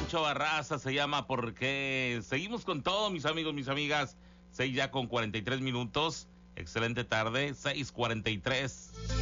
Pancho Barraza se llama Porque. Seguimos con todo, mis amigos, mis amigas. 6 ya con 43 minutos. Excelente tarde, 6:43.